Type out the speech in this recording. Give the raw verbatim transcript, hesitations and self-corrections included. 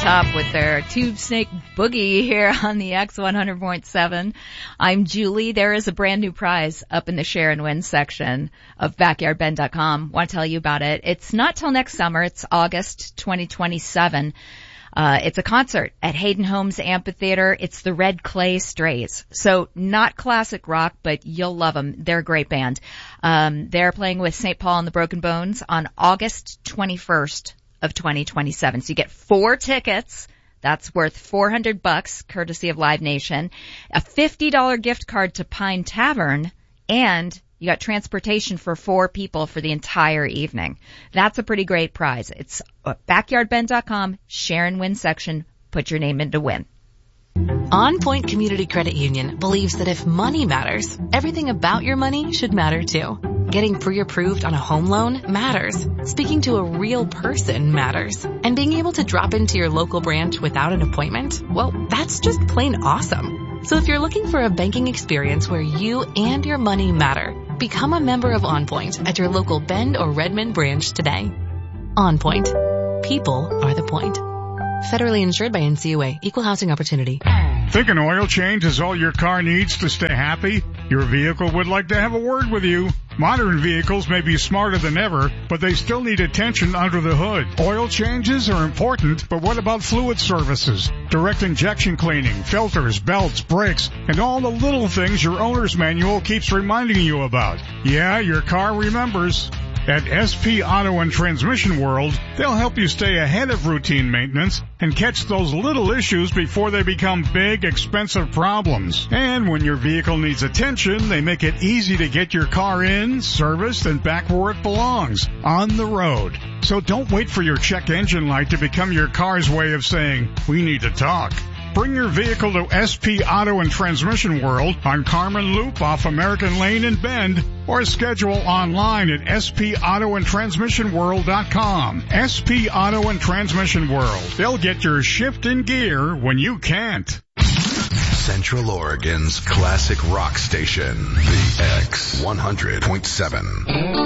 Top with their Tube Snake Boogie here on the X one hundred point seven. I'm Julie. There is a brand new prize up in the share and win section of backyard ben dot com. Want to tell you about it. It's not till next summer. It's August twenty twenty-seven. Uh, it's a concert at Hayden Homes Amphitheater. It's the Red Clay Strays. So not classic rock, but you'll love them. They're a great band. Um, they're playing with Saint Paul and the Broken Bones on August twenty-first of twenty twenty-seven. So you get four tickets. That's worth four hundred bucks, courtesy of Live Nation. A fifty dollars gift card to Pine Tavern, and you got transportation for four people for the entire evening. That's a pretty great prize. It's backyard ben dot com, share and win section. Put your name in to win. On Point Community Credit Union believes that if money matters, everything about your money should matter too. Getting pre-approved on a home loan matters. Speaking to a real person matters. And being able to drop into your local branch without an appointment, well, that's just plain awesome. So if you're looking for a banking experience where you and your money matter, become a member of On Point at your local Bend or Redmond branch today. On Point. People are the point. Federally insured by N C U A. Equal housing opportunity. Think an oil change is all your car needs to stay happy? Your vehicle would like to have a word with you. Modern vehicles may be smarter than ever, but they still need attention under the hood. Oil changes are important, but what about fluid services? Direct injection cleaning, filters, belts, brakes, and all the little things your owner's manual keeps reminding you about. Yeah, your car remembers. At S P Auto and Transmission World, they'll help you stay ahead of routine maintenance and catch those little issues before they become big, expensive problems. And when your vehicle needs attention, they make it easy to get your car in, serviced, and back where it belongs, on the road. So don't wait for your check engine light to become your car's way of saying, we need to talk. Bring your vehicle to S P Auto and Transmission World on Carmen Loop off American Lane in Bend, or schedule online at S P Auto and Transmission World dot com. S P Auto and Transmission World. They'll get your shift in gear when you can't. Central Oregon's classic rock station, the X one hundred point seven.